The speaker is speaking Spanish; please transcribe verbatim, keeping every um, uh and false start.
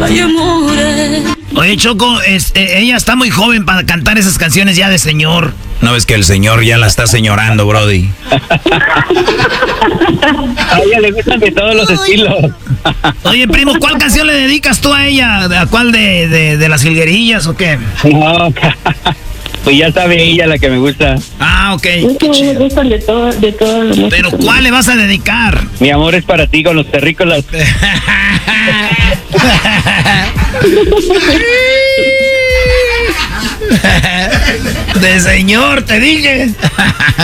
Ay, amore. Oye, Choco, es, eh, ella está muy joven para cantar esas canciones ya de señor. No ves que el señor ya la está señorando, brody. A ella le gustan de todos los estilos. Oye, primo, ¿cuál canción le dedicas tú a ella? ¿A cuál de, de, de las jilguerillas o qué? No, pues ya sabe ella la que me gusta. Ah, ok. Es que me gustan de todo, de todo. Pero ¿cuál le vas a dedicar? Mi amor es para ti con los terrícolas. De señor, te dije.